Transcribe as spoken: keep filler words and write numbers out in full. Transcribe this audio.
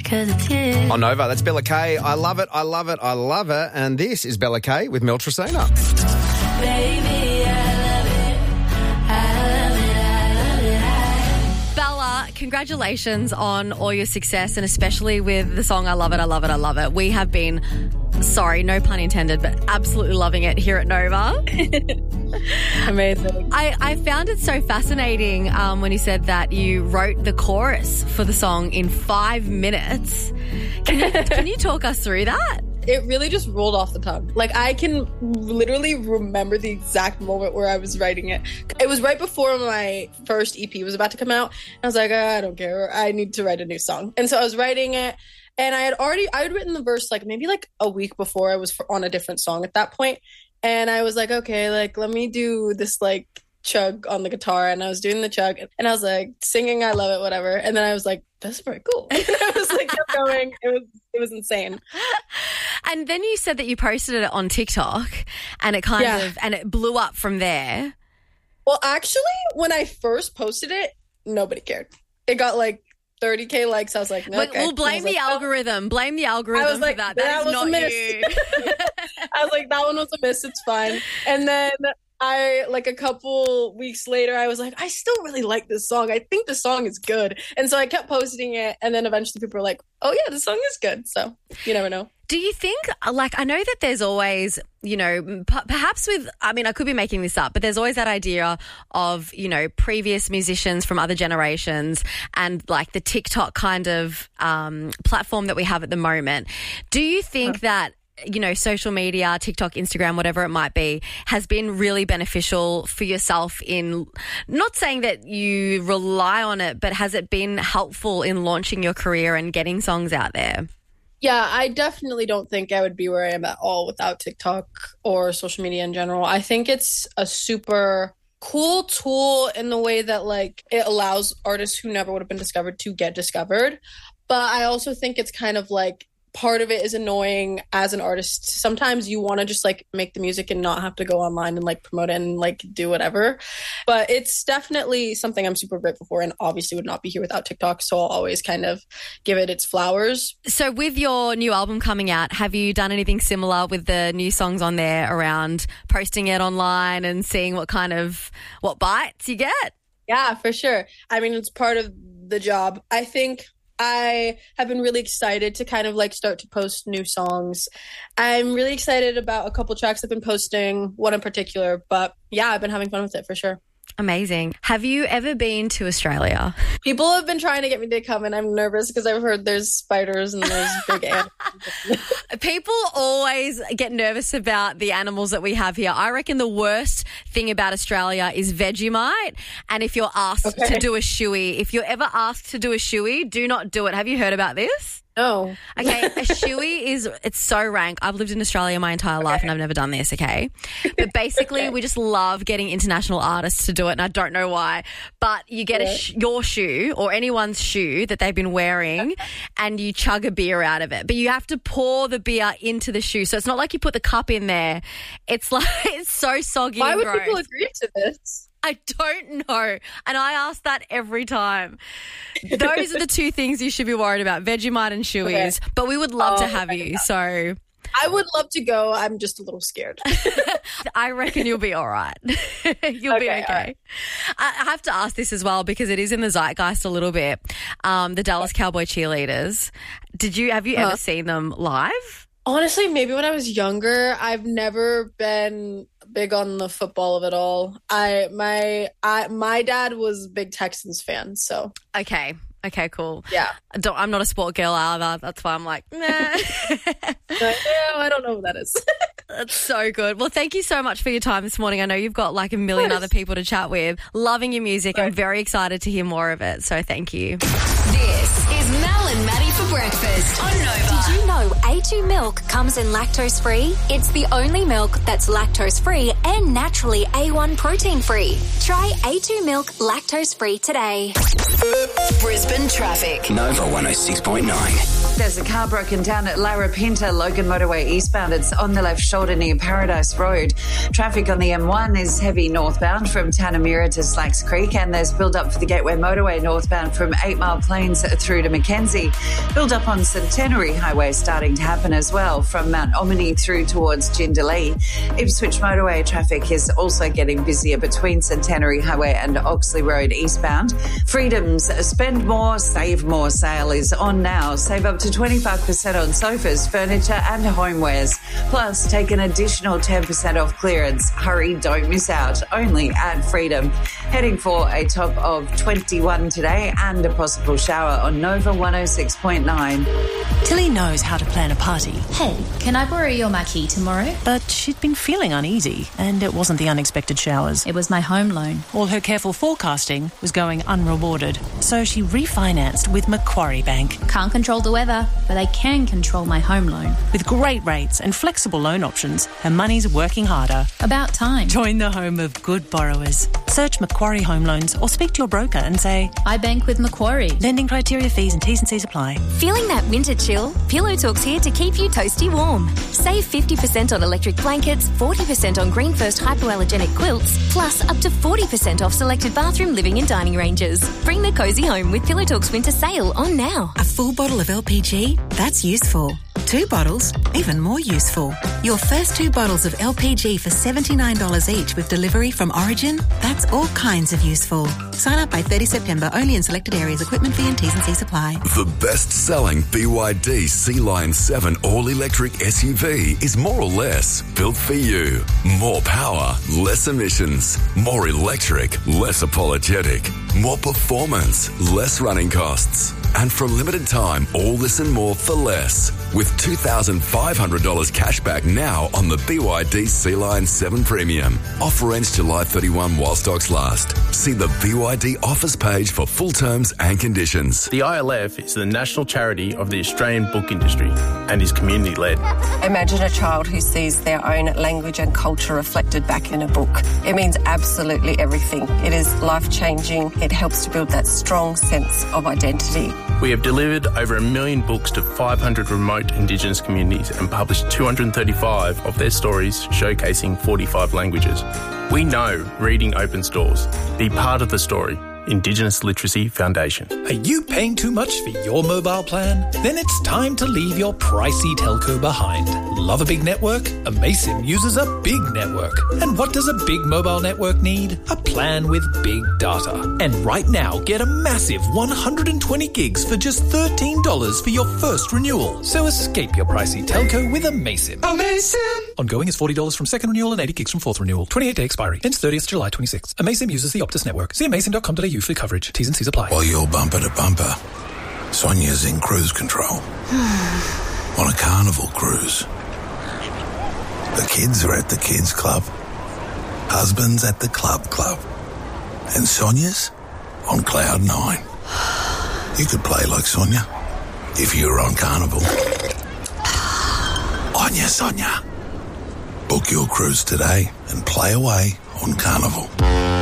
'cause it's you. On Nova, that's Bella Kay. I love it, I love it, I love it. And this is Bella Kay with Mel Tresina. Baby, I love it. I love it, I love it, I... Bella, congratulations on all your success and especially with the song I Love It, I Love It, I Love It. We have been, sorry, no pun intended, but absolutely loving it here at Nova. Amazing. I, I found it so fascinating um, when you said that you wrote the chorus for the song in five minutes. Can you, can you talk us through that? It really just rolled off the tongue. Like, I can literally remember the exact moment where I was writing it. It was right before my first E P was about to come out. I was like, oh, I don't care. I need to write a new song. And so I was writing it. And I had already, I had written the verse like maybe like a week before. I was on a different song at that point. And I was like, okay, like, let me do this like chug on the guitar. And I was doing the chug and I was like singing, I love it, whatever. And then I was like, that's very cool. And I was like, kept going. It was, it was insane. And then you said that you posted it on TikTok and it kind Yeah. of, and it blew up from there. Well, actually, when I first posted it, nobody cared. It got like thirty K likes. I was like, no, But okay. we'll blame the like, oh. algorithm. Blame the algorithm I was like, for that. that That is was a not miss. you. I was like, that one was a miss. It's fine. And then I, like a couple weeks later, I was like, I still really like this song. I think the song is good. And so I kept posting it. And then eventually people were like, oh yeah, the song is good. So you never know. Do you think, like, I know that there's always, you know, p- perhaps with, I mean, I could be making this up, but there's always that idea of, you know, previous musicians from other generations and like the TikTok kind of um, platform that we have at the moment. Do you think Huh. that, you know, social media, TikTok, Instagram, whatever it might be, has been really beneficial for yourself in, not saying that you rely on it, but has it been helpful in launching your career and getting songs out there? Yeah, I definitely don't think I would be where I am at all without TikTok or social media in general. I think it's a super cool tool in the way that like it allows artists who never would have been discovered to get discovered. But I also think it's kind of like part of it is annoying as an artist. Sometimes you want to just like make the music and not have to go online and like promote it and like do whatever. But it's definitely something I'm super grateful for and obviously would not be here without TikTok. So I'll always kind of give it its flowers. So with your new album coming out, have you done anything similar with the new songs on there around posting it online and seeing what kind of, what bites you get? Yeah, for sure. I mean, it's part of the job. I think I have been really excited to kind of like start to post new songs. I'm really excited about a couple tracks I've been posting, one in particular, but yeah, I've been having fun with it for sure. Amazing. Have you ever been to Australia? People have been trying to get me to come and I'm nervous because I've heard there's spiders and there's big animals. People always get nervous about the animals that we have here. I reckon the worst thing about Australia is Vegemite. And if you're asked Okay. to do a shoey, if you're ever asked to do a shoey, do not do it. Have you heard about this? No. Okay, a shoey is, it's so rank. I've lived in Australia my entire life and I've never done this, okay? But basically Okay. we just love getting international artists to do it and I don't know why. But you get a Yeah. sh- your shoe or anyone's shoe that they've been wearing and you chug a beer out of it. But you have to pour the beer into the shoe. So it's not like you put the cup in there. It's like, it's so soggy Why and would gross. people agree to this? I don't know. And I ask that every time. Those are the two things you should be worried about, Vegemite and shoeys. Okay. But we would love Oh, to have okay. you. So I would love to go. I'm just a little scared. I reckon you'll be all right. You'll be Okay, okay. all right. I I have to ask this as well because it is in the zeitgeist a little bit. Um, the Dallas Cowboy cheerleaders. Did you have you Huh. ever seen them live? Honestly, maybe when I was younger, I've never been big on the football of it all. I my I my dad was a big Texans fan, so Okay. Okay, cool. yeah. I don't, I'm not a sport girl either. That's why I'm like, nah. But, yeah, I don't know who that is. That's so good. Well, thank you so much for your time this morning. I know you've got like a million course. other people to chat with. Loving your music. I'm Right. very excited to hear more of it. So thank you. This is Mel and Maddie for breakfast on Nova. Did you know A two milk comes in lactose free? It's the only milk that's lactose free and naturally A one protein free. Try A two Milk lactose free today. Brisbane traffic. Nova one oh six point nine. There's a car broken down at Larapinta, Logan Motorway eastbound. It's on the left shoulder near Paradise Road. Traffic on the M one is heavy northbound from Tanamura to Slacks Creek, and there's build-up for the Gateway Motorway northbound from Eight Mile Plains through to Mackenzie. Build-up on Centenary Highway starting to happen as well from Mount Omni through towards Jindalee. Ipswich Motorway traffic is also getting busier between Centenary Highway and Oxley Road eastbound. Freedom's Spend More, Save More sale is on now. Save up to twenty-five percent on sofas, furniture and homewares. Plus, take an additional ten percent off clearance. Hurry, don't miss out. Only at Freedom. Heading for a top of twenty-one today and a possible shower on Nova one oh six point nine. Tilly knows how to plan a party. Hey, can I borrow your marquee tomorrow? But she'd been feeling uneasy, and it wasn't the unexpected showers. It was my home loan. All her careful forecasting was going unrewarded, so she refinanced with Macquarie Bank. Can't control the weather, but I can control my home loan. With great rates and flexible loan options, her money's working harder. About time. Join the home of good borrowers. Search Macquarie Home Loans or speak to your broker and say, I bank with Macquarie. Lending criteria, fees and T's and C's apply. Feeling that winter chill? Pillow Talk's here to keep you toasty warm. Save fifty percent on electric blankets, forty percent on Green First hypoallergenic quilts, plus up to forty percent off selected bathroom, living and dining ranges. Bring the cosy home with Pillow Talk's winter sale on now. A full bottle of L P G? That's useful. Two bottles? Even more useful. Your first two bottles of L P G for seventy-nine dollars each with delivery from Origin? That's all kinds of useful. Sign up by thirtieth September only in selected areas. Equipment fee and T's and C's apply. The best-selling B Y D Sea Lion seven all-electric S U V is more or less built for you. More power, less emissions. More electric, less apologetic. More performance, less running costs. And for a limited time, all this and more for less. With two thousand five hundred dollars cash back now on the B Y D Sea Lion seven Premium. Offer ends July thirty-first while stocks last. See the B Y D offers page for full terms and conditions. The I L F is the national charity of the Australian book industry and is community-led. Imagine a child who sees their own language and culture reflected back in a book. It means absolutely everything. It is life-changing. It helps to build that strong sense of identity. We have delivered over a million books to five hundred remote Indigenous communities and published two hundred thirty-five of their stories showcasing forty-five languages. We know reading opens doors. Be part of the story. Indigenous Literacy Foundation. Are you paying too much for your mobile plan? Then it's time to leave your pricey telco behind. Love a big network? Amaysim uses a big network. And what does a big mobile network need? A plan with big data. And right now, get a massive one hundred twenty gigs for just thirteen dollars for your first renewal. So escape your pricey telco with Amaysim. Amaysim! Ongoing is forty dollars from second renewal and eighty gigs from fourth renewal. twenty-eight day expiry. Ends thirtieth July twenty-sixth. Amaysim uses the Optus network. See amaysim dot com dot a u for coverage. T's and C's apply. While you're bumper to bumper, Sonia's in cruise control. On a Carnival cruise. The kids are at the kids club. Husband's at the club club. And Sonia's on cloud nine. You could play like Sonia if you were on Carnival. On ya, Sonia. Book your cruise today and play away on Carnival.